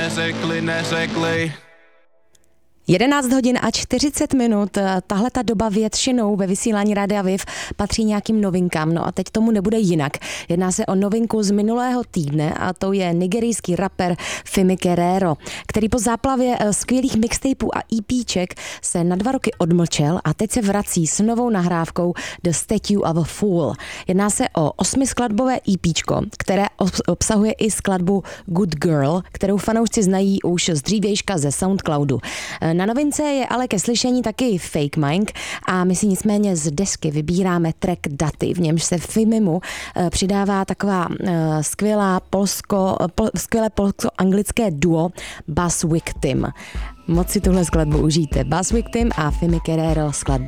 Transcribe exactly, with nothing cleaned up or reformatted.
neřekli, neřekli. jedenáct hodin a čtyřicet minut, tahle ta doba většinou ve vysílání Rádia Wave patří nějakým novinkám, no a teď tomu nebude jinak. Jedná se o novinku z minulého týdne a to je nigerijský rapper Fimi Guerrero, který po záplavě skvělých mixtapeů a EPček se na dva roky odmlčel a teď se vrací s novou nahrávkou The Statue of a Fool. Jedná se o osmiskladbové EPčko, které obsahuje i skladbu Good Girl, kterou fanoušci znají už z dřívějška ze Soundcloudu. Na novince je ale ke slyšení taky Fake Mike a my si nicméně z desky vybíráme track Daty, v němž se Fimimu přidává taková skvělá polsko, pol, skvělé polsko-anglické duo Bass Victim. Moc si tuhle skladbu užijte. Bass Victim a Fimi Guerrero skladba